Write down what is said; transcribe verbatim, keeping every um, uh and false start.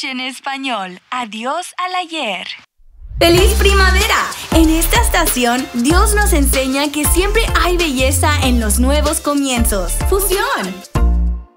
en español. Adiós al ayer. ¡Feliz primavera! En esta estación, Dios nos enseña que siempre hay belleza en los nuevos comienzos. ¡Fusión!